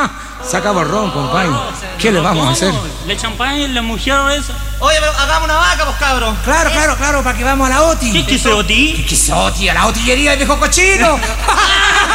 Se acabó el ron, compadre. ¿Qué le vamos a hacer? ¿Le champán la mujer esa? Oye, pero hagamos una vaca, pues, cabros. Claro, para que vamos a la OTI. ¿Qué es Oti? ¿Qué es OTI? A la otillería del viejo cochino.